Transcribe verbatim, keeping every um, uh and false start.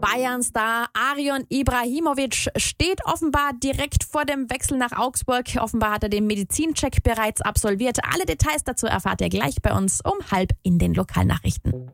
Bayern-Star Arion Ibrahimovic steht offenbar direkt vor dem Wechsel nach Augsburg. Offenbar hat er den Medizincheck bereits absolviert. Alle Details dazu erfahrt ihr gleich bei uns um halb in den Lokalnachrichten.